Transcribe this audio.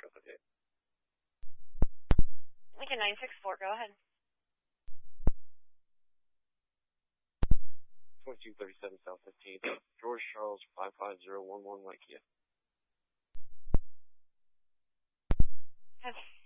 Lincoln 964, go ahead. 2237 South 15th, George Charles 55011 White Kia.